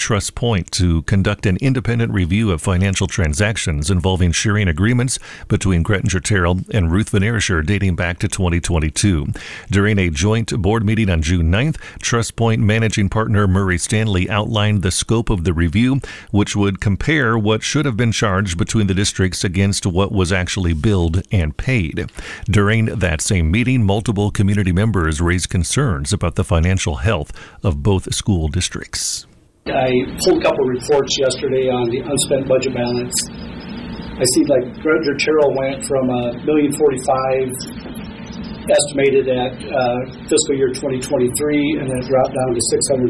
Trust Point to conduct an independent review of financial transactions involving sharing agreements between Grettinger Terrell and Ruth Van Erscher dating back to 2022. During a joint board meeting on June 9th, Trust Point managing partner Murray Stanley outlined the scope of the review, which would compare what should have been charged between the districts against what was actually billed and paid. During that same meeting, multiple community members raised concerns about the financial health of both school districts. I pulled a couple of reports yesterday on the unspent budget balance. I see like Grettinger Terrell went from $1,045,000 estimated at fiscal year 2023, and then it dropped down to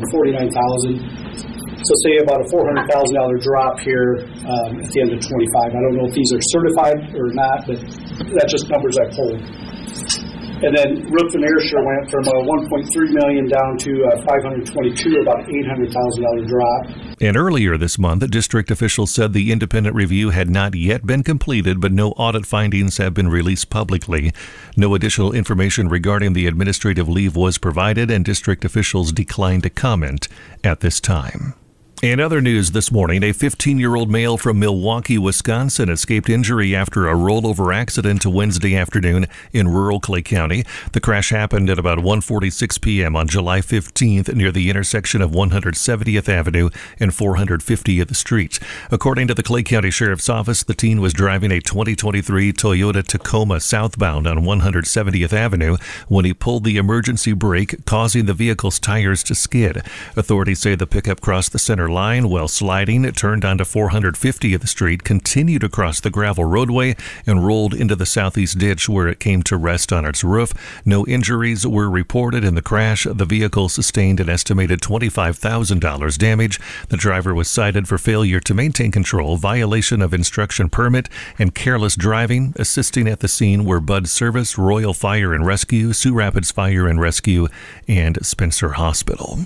$649,000. So say about a $400,000 drop here at the end of 25. I don't know if these are certified or not, but that's just numbers I pulled. And then Ruth Van Erscher went from $1.3 million down to $522,000, about $800,000 drop. And earlier this month, district officials said the independent review had not yet been completed, but no audit findings have been released publicly. No additional information regarding the administrative leave was provided, and district officials declined to comment at this time. In other news this morning, a 15-year-old male from Milwaukee, Wisconsin escaped injury after a rollover accident Wednesday afternoon in rural Clay County. The crash happened at about 1:46 p.m. on July 15th near the intersection of 170th Avenue and 450th Street. According to the Clay County Sheriff's Office, the teen was driving a 2023 Toyota Tacoma southbound on 170th Avenue when he pulled the emergency brake, causing the vehicle's tires to skid. Authorities say the pickup crossed the center line while sliding. It turned onto 450th Street, continued across the gravel roadway, and rolled into the southeast ditch where it came to rest on its roof. No injuries were reported in the crash. The vehicle sustained an estimated $25,000 damage. The driver was cited for failure to maintain control, violation of instruction permit, and careless driving. Assisting at the scene were Bud Service, Royal Fire and Rescue, Sioux Rapids Fire and Rescue, and Spencer Hospital.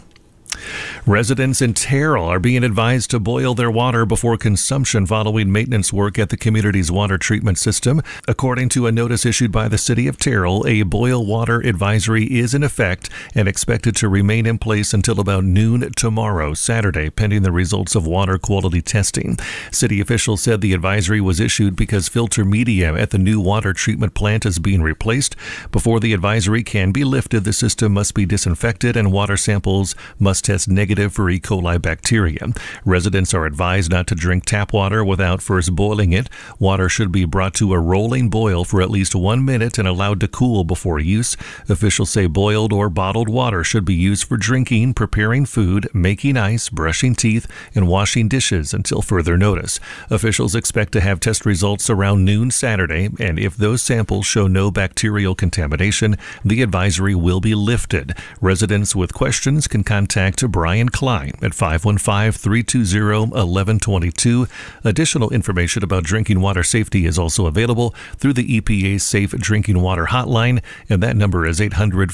Residents in Terrell are being advised to boil their water before consumption following maintenance work at the community's water treatment system. According to a notice issued by the City of Terrell, a boil water advisory is in effect and expected to remain in place until about noon tomorrow, Saturday, pending the results of water quality testing. City officials said the advisory was issued because filter media at the new water treatment plant is being replaced. Before the advisory can be lifted, the system must be disinfected and water samples must test negative for E. coli bacteria. Residents are advised not to drink tap water without first boiling it. Water should be brought to a rolling boil for at least 1 minute and allowed to cool before use. Officials say boiled or bottled water should be used for drinking, preparing food, making ice, brushing teeth, and washing dishes until further notice. Officials expect to have test results around noon Saturday, and if those samples show no bacterial contamination, the advisory will be lifted. Residents with questions can contact Brian Klein at 515-320-1122. Additional information about drinking water safety is also available through the EPA's Safe Drinking Water Hotline, and that number is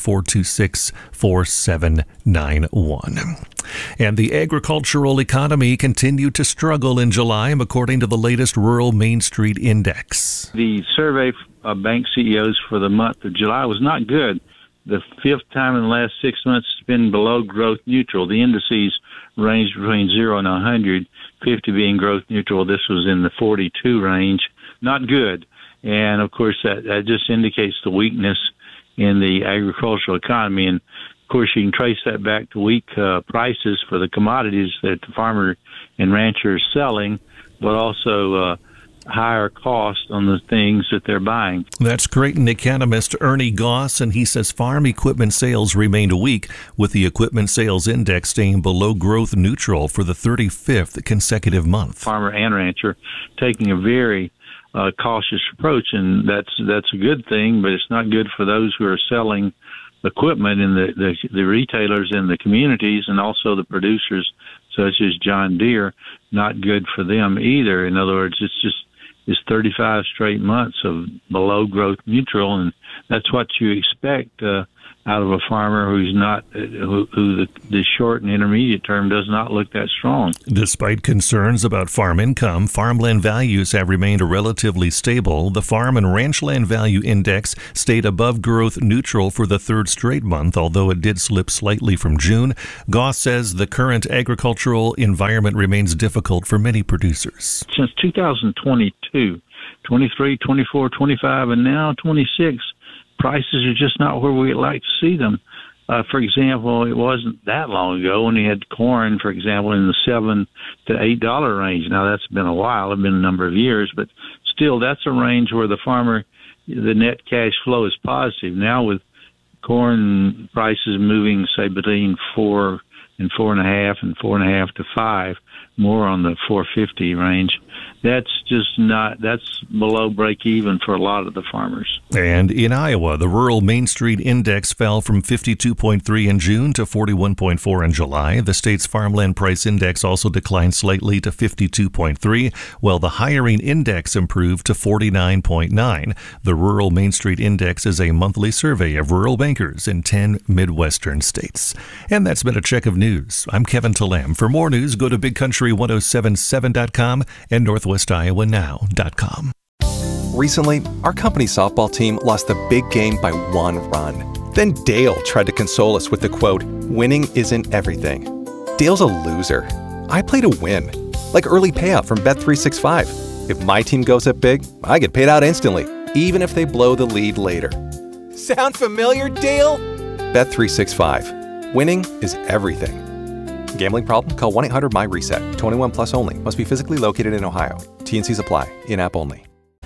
800-426-4791. And the agricultural economy continued to struggle in July, according to the latest Rural Main Street Index. The survey of bank CEOs for the month of July was not good. The fifth time in the last 6 months it's been below growth neutral. The indices ranged between 0 and 100, 50 being growth neutral. This was in the 42 range. Not good. And, of course, that just indicates the weakness in the agricultural economy. And, of course, you can trace that back to weak prices for the commodities that the farmer and rancher are selling, but also higher cost on the things that they're buying. That's Creighton economist Ernie Goss, and he says farm equipment sales remained weak, with the equipment sales index staying below growth neutral for the 35th consecutive month. Farmer and rancher taking a very cautious approach, and that's a good thing, but it's not good for those who are selling equipment in the retailers in the communities, and also the producers such as John Deere. Not good for them either. In other words, it's 35 straight months of below growth neutral, and that's what you expect out of a farmer who's not who the short and intermediate term does not look that strong. Despite concerns about farm income, farmland values have remained relatively stable. The Farm and Ranchland Value Index stayed above growth neutral for the third straight month, although it did slip slightly from June. Goss says the current agricultural environment remains difficult for many producers. Since 2022, 23, 24, 25, and now 26, prices are just not where we'd like to see them. For example, it wasn't that long ago when you had corn, for example, in the $7 to $8 range. Now, that's been a while. It's been a number of years, but still, that's a range where the farmer, the net cash flow is positive. Now, with corn prices moving, say, between 4 and 4.5 and 4.5 to 5, more on the 450 range. That's just not, that's below break even for a lot of the farmers. And in Iowa, the Rural Main Street Index fell from 52.3 in June to 41.4 in July. The state's Farmland Price Index also declined slightly to 52.3, while the Hiring Index improved to 49.9. The Rural Main Street Index is a monthly survey of rural bankers in 10 Midwestern states. And that's been a check of news. I'm Kevin Talam. For more news, go to BigCountry1077.com and NorthwestIowaNow.com. Recently, our company softball team lost the big game by 1 run. Then Dale tried to console us with the quote, "Winning isn't everything." Dale's a loser. I play to win, like early payout from Bet365. If my team goes up big, I get paid out instantly, even if they blow the lead later. Sound familiar, Dale? Bet365. Winning is everything. Gambling problem? Call 1-800-MY-RESET. 21 plus only. Must be physically located in Ohio. T&Cs apply. In-app only.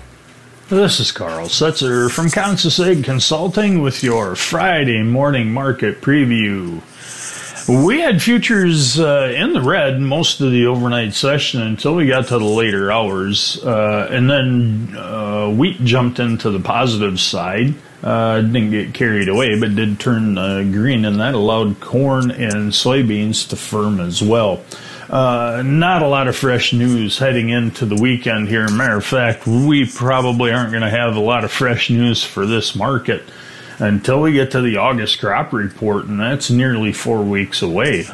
This is Carl Setzer from Kansas Ag Consulting with your Friday morning market preview. We had futures in the red most of the overnight session until we got to the later hours. And then wheat jumped into the positive side. Didn't get carried away, but did turn green, and that allowed corn and soybeans to firm as well. Not a lot of fresh news heading into the weekend here. Matter of fact, we probably aren't going to have a lot of fresh news for this market until we get to the August crop report, and that's nearly 4 weeks away.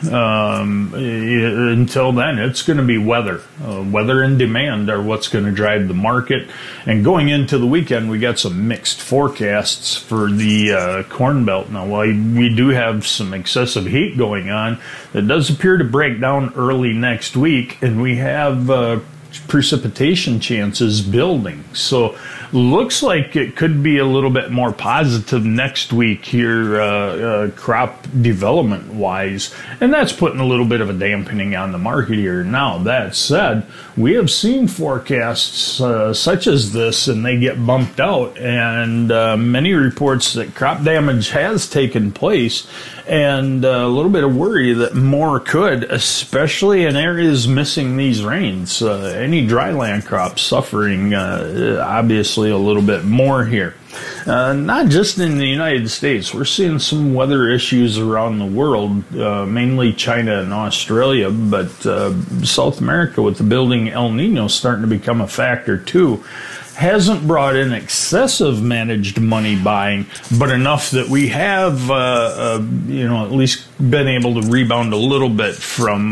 Until then, it's going to be weather. Weather and demand are what's going to drive the market. And going into the weekend, we got some mixed forecasts for the Corn Belt. Now, while we do have some excessive heat going on, it does appear to break down early next week, and we have precipitation chances building. So looks like it could be a little bit more positive next week here, crop development wise, and that's putting a little bit of a dampening on the market here. Now, that said, we have seen forecasts such as this, and they get bumped out, and many reports that crop damage has taken place, and a little bit of worry that more could, especially in areas missing these rains. Any dryland crops suffering, obviously, a little bit more here. Not just in the United States. We're seeing some weather issues around the world, mainly China and Australia, but South America with the building El Nino starting to become a factor too. Hasn't brought in excessive managed money buying, but enough that we have, at least been able to rebound a little bit from,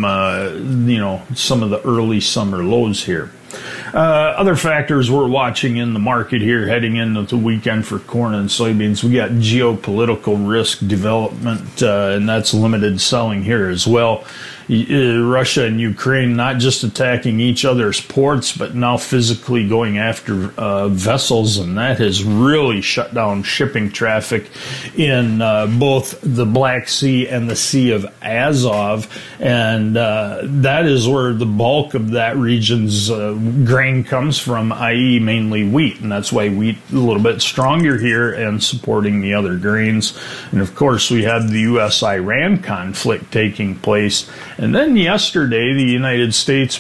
some of the early summer lows here. Other factors we're watching in the market here heading into the weekend for corn and soybeans, we got geopolitical risk development, and that's limited selling here as well. Russia and Ukraine not just attacking each other's ports, but now physically going after vessels, and that has really shut down shipping traffic in both the Black Sea and the Sea of Azov, and that is where the bulk of that region's grain comes from, i.e. mainly wheat, and that's why wheat a little bit stronger here and supporting the other grains. And of course, we had the U.S.-Iran conflict taking place. And then yesterday, the United States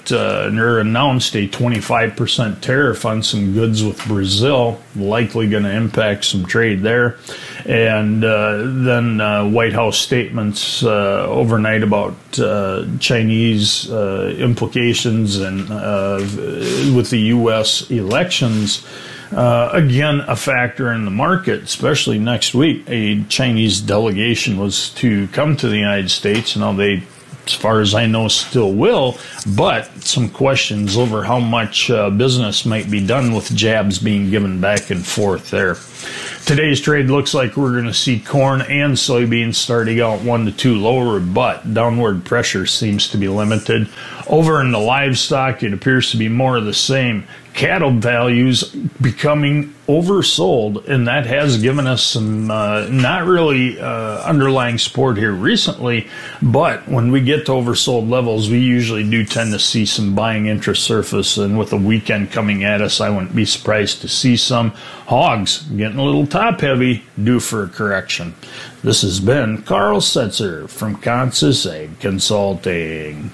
announced a 25% tariff on some goods with Brazil, likely going to impact some trade there. And then White House statements overnight about Chinese implications and with the U.S. elections. again, a factor in the market, especially next week. A Chinese delegation was to come to the United States. Now, they, as far as I know, still will, but some questions over how much business might be done with jabs being given back and forth there. Today's trade looks like we're going to see corn and soybeans starting out 1 to 2 lower, but downward pressure seems to be limited. Over in the livestock, it appears to be more of the same. Cattle values becoming oversold, and that has given us some not really underlying support here recently, but when we get to oversold levels, we usually do tend to see some buying interest surface, and with the weekend coming at us, I wouldn't be surprised to see some hogs getting a little top heavy, due for a correction. This has been Carl Setzer from Consus Ag Consulting.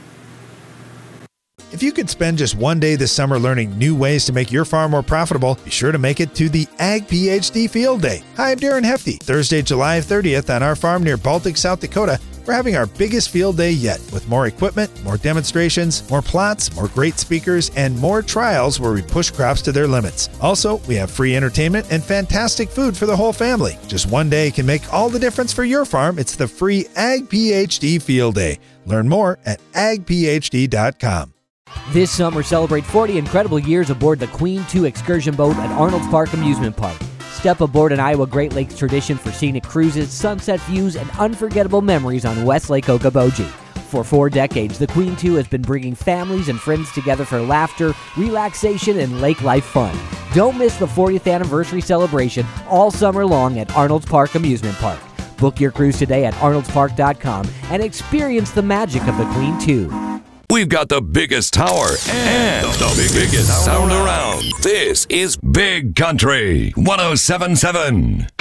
If you could spend just one day this summer learning new ways to make your farm more profitable, be sure to make it to the Ag PhD Field Day. Hi, I'm Darren Hefty. Thursday, July 30th on our farm near Baltic, South Dakota, we're having our biggest field day yet with more equipment, more demonstrations, more plots, more great speakers, and more trials where we push crops to their limits. Also, we have free entertainment and fantastic food for the whole family. Just one day can make all the difference for your farm. It's the free Ag PhD Field Day. Learn more at agphd.com. This summer, celebrate 40 incredible years aboard the Queen 2 excursion boat at Arnold's Park Amusement Park. Step aboard an Iowa Great Lakes tradition for scenic cruises, sunset views, and unforgettable memories on West Lake Okoboji. For 4 decades, the Queen 2 has been bringing families and friends together for laughter, relaxation, and lake life fun. Don't miss the 40th anniversary celebration all summer long at Arnold's Park Amusement Park. Book your cruise today at arnoldspark.com and experience the magic of the Queen 2. We've got the biggest tower and the biggest sound around. This is Big Country 107.7.